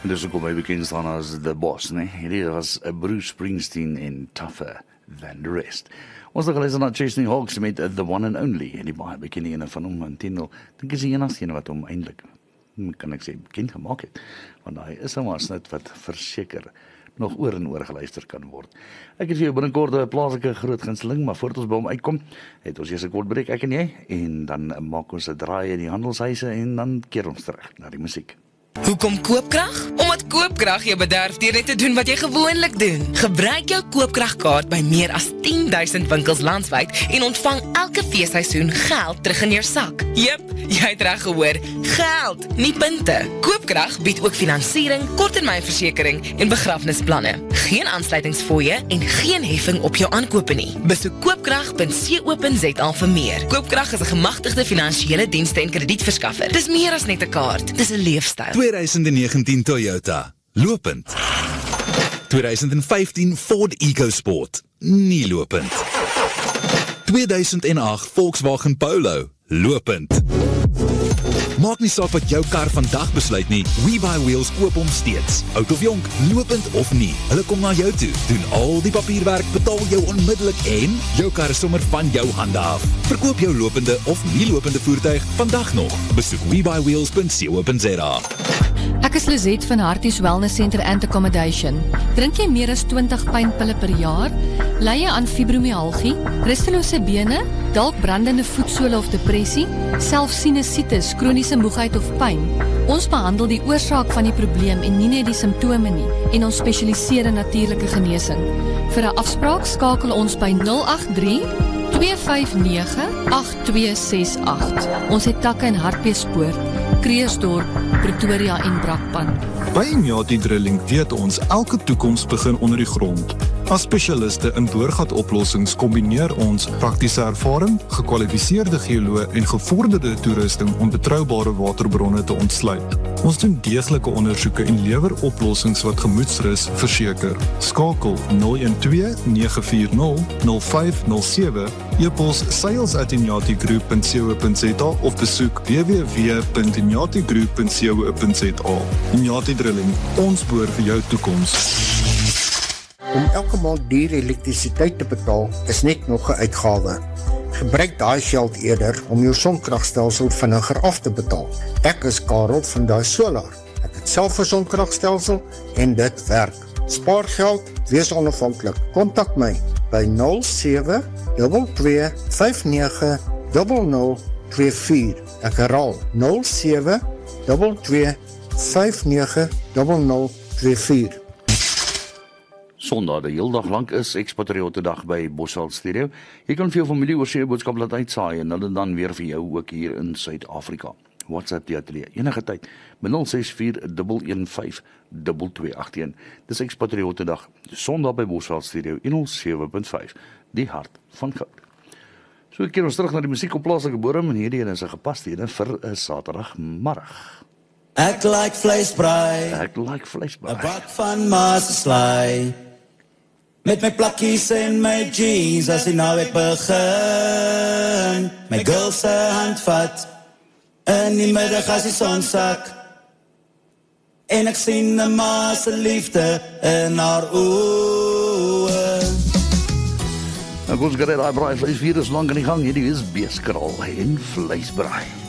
En dis ook my bekend staan as The Boss, né? Hierdie was Bruce Springsteen en Tougher Than The Rest. Ons het gelees na Chasing Hawks met The One and Only, en die baie bekende ene van hom, en Tindall, dink is die enigste ene wat hom eintlik, kan ek sê, bekend gemaak het, want hy is 'n snit wat verseker nog oor en oor geluister kan word. Ek het vir jou binnenkort 'n plaaslike groot gunsteling, maar voordat ons by hom uitkom, het ons eers 'n kort breek, ek en jy, en dan maak ons 'n draai in die handelshuise, en dan keer ons terug na die musiek. Hoekom koopkrag? Omdat koopkrag jou bederf deur net te doen wat jy gewoonlik doen. Gebruik jou koopkragkaart by meer as 10,000 winkels landwyd en ontvang elke feesseisoen geld terug in jou sak. Jep, jy het reg gehoor, geld, nie punte. Koopkrag bied ook finansiering, korttermynversekering en begrafnisplanne. Geen aansluitingsfooie en geen heffing op jou aankope nie. Besoek koopkrag.co.za vir meer. Koopkrag is 'n gemagtigde finansiële dienste en kredietverskaffer. Dis meer as net 'n kaart, dis 'n leefstyl. 2019 Toyota, lopend. 2015 Ford EcoSport, nie lopend. 2008 Volkswagen Polo, lopend. Maak nie saak wat jou kar vandag besluit nie, WeBuyWheels koop hom steeds. Oud of jonk, lopend of nie, hulle kom na jou toe, doen al die papierwerk, betaal jou onmiddellik en jou kar is sommer van jou hande af. Verkoop jou lopende of nie lopende voertuig vandag nog. Besoek WeBuyWheels.co.za. Ek is Lizette van Harties Wellness Center and Accommodation. Drink jy meer as 20 pynpille per jaar? Ly jy aan fibromyalgie, rustelose bene, dalk brandende voetsole of depressie, selfs sinusitis, kroniese moegheid of pyn? Ons behandel die oorsaak van die probleem en nie net die simptome nie, en ons spesialiseer in natuurlike genesing. Vir 'n afspraak skakel ons by 083-259-8268. Ons het takke in Hartbeespoort, Kreersdorp, Pretoria en Brakpan. By Imyati Drilling weet ons elke toekoms begin onder die grond. As spesialiste in boorgatoplossings kombineer ons praktiese ervaring, gekwalifiseerde geoloë en gevorderde toerusting om betroubare waterbronne te ontsluit. Ons doen deeglike ondersoeke en lewer oplossings wat gemoedsrus verseker. Skakel 012-940-0507, e-pos sales@imyatigroup.co.za of besoek www.imyatigroup.co.za. Imyati Drilling, ons boor vir jou toekoms. Om elke maand duur elektrisiteit te betaal is net nog 'n uitgawe. Gebruik daai geld eerder om jou sonkragstelsel vinniger af te betaal. Ek is Karel van Daai Solar. Ek het self 'n sonkragstelsel en dit werk. Spaar geld, wees onafhanklik. Kontak my by 0722590024. Ek herhaal 0722590024. Sondag, die heel dag lank is Expatriote Dag by Bosveld Studio. Jy kan vir jou familie oor sy boodskap laat uitsaai en hulle dan weer vir jou ook hier in Suid-Afrika. WhatsApp die ateljee, enige tyd, met 064-115-2281. Dis Expatriote Dag, Sondag by Bosveld Studio, 107.5, die hart van goud. So keer ons terug na die musiek op plaaslike bodem, en hierdie is 'n gepaste ene vir 'n Saterdagmiddag. Ek like vleisbraai, 'n bak van maasslaai, met my plakkies en my jeans as die naweek begin. My girl se hand vat in die middag as die son sak, en ek sien 'n ma se liefde in haar oë. Nou ons gaan daai braai vleisvirus lank in die gang, hierdie is beeskraal en vleisbraai.